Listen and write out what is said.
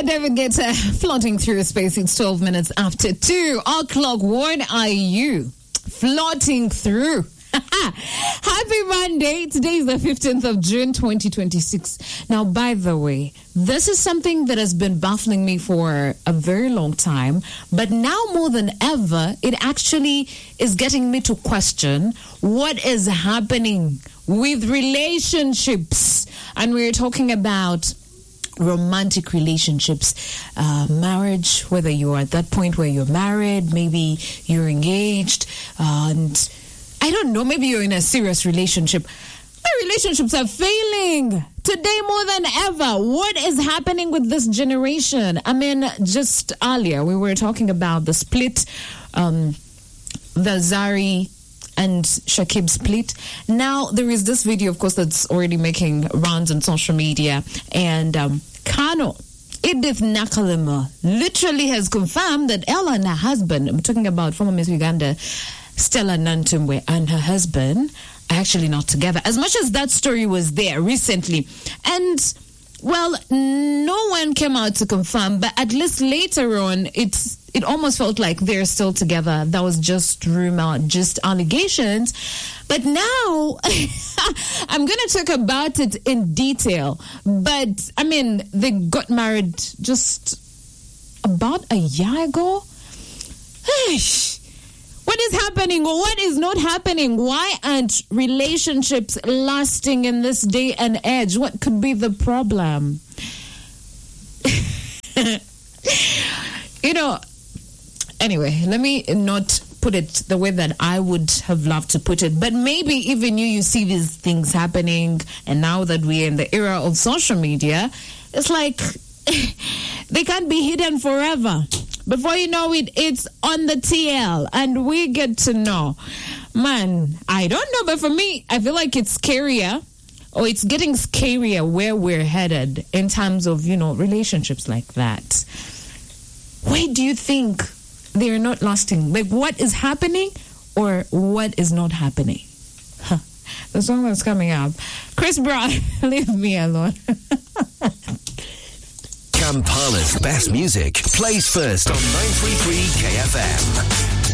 right, David Guetta floating through space. It's 12 minutes after 2 o'clock. What are you floating through? Happy Monday. Today is the 15th of June, 2026. Now, by the way, this is something that has been baffling me for a very long time, but now more than ever, it actually is getting me to question what is happening with relationships. And we're talking about romantic relationships, marriage, whether you're at that point where you're married, maybe you're engaged, and I don't know, maybe you're in a serious relationship. My relationships are failing today more than ever. What is happening with this generation? I mean, just earlier we were talking about the split, the Zari and Shakib split. Now there is this video, of course, that's already making rounds on social media, and Kano Edith Nakalema literally has confirmed that Ella and her husband, I'm talking about former Miss Uganda Stella Nantumwe, and her husband are actually not together. As much as that story was there recently, and well, no one came out to confirm, but at least later on, it almost felt like they're still together. That was just rumor, just allegations. But now, I'm going to talk about it in detail. But, I mean, they got married just about a year ago. What is happening? What is not happening? Why aren't relationships lasting in this day and age? What could be the problem? Anyway, let me not put it the way that I would have loved to put it. But maybe even you see these things happening. And now that we're in the era of social media, it's like they can't be hidden forever. Before you know it, it's on the TL, and we get to know. Man, I don't know, but for me, I feel like it's scarier, or it's getting scarier where we're headed in terms of, relationships like that. Why do you think they're not lasting? Like, what is happening or what is not happening? The song that's coming up. Chris Brown, Leave Me Alone. Kampala's best music plays first on 933 KFM.